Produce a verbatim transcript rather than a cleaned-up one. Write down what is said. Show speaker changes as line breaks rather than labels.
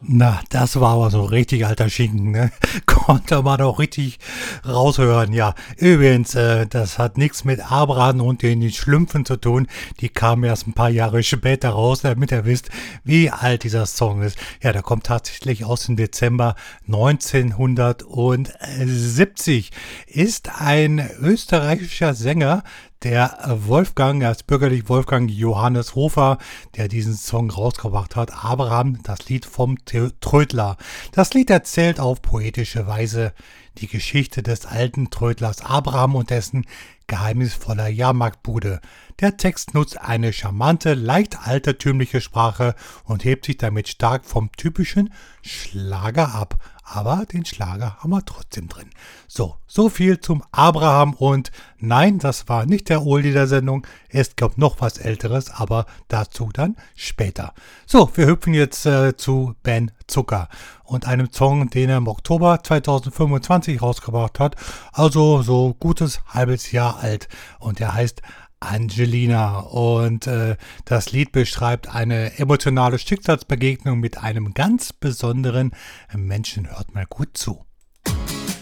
Na, das war aber so richtig alter Schinken, ne? Konnte man auch richtig raushören. Ja, übrigens, äh, das hat nichts mit Abraham und den Schlümpfen zu tun. Die kamen erst ein paar Jahre später raus, damit ihr wisst, wie alt dieser Song ist. Ja, der kommt tatsächlich aus dem Dezember neunzehnhundertsiebzig. Ist ein österreichischer Sänger, der Wolfgang, er ist bürgerlich Wolfgang Johannes Hofer, der diesen Song rausgebracht hat. Abraham, das Lied vom The- Trödler. Das Lied erzählt auf poetische Weise die Geschichte des alten Trödlers Abraham und dessen geheimnisvoller Jahrmarktbude. Der Text nutzt eine charmante, leicht altertümliche Sprache und hebt sich damit stark vom typischen Schlager ab. Aber den Schlager haben wir trotzdem drin. So, so viel zum Abraham und nein, das war nicht der Oldie der Sendung. Es kommt noch was Älteres, aber dazu dann später. So, wir hüpfen jetzt äh, zu Ben Zucker und einem Song, den er im Oktober zweitausendfünfundzwanzig rausgebracht hat. Also so gutes halbes Jahr alt und der heißt Angelina und äh, das Lied beschreibt eine emotionale Schicksalsbegegnung mit einem ganz besonderen Menschen. Hört mal gut zu.